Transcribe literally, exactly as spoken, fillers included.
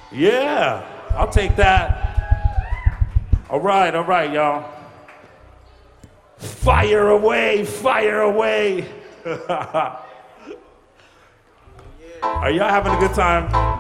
Yeah, I'll take that. All right, all right, y'all. Fire away, fire away. Are y'all having a good time?